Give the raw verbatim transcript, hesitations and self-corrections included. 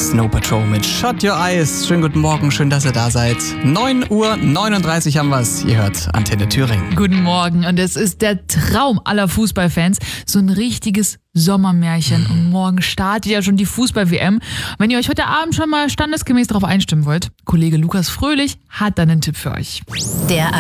Snow Patrol mit Shut Your Eyes. Schönen guten Morgen, schön, dass ihr da seid. neun Uhr neununddreißig haben wir's. Ihr hört Antenne Thüringen. Guten Morgen und es ist der Traum aller Fußballfans. So ein richtiges Sommermärchen. Und morgen startet ja schon die Fußball-W M. Wenn ihr euch heute Abend schon mal standesgemäß darauf einstimmen wollt, Kollege Lukas Fröhlich hat dann einen Tipp für euch. Der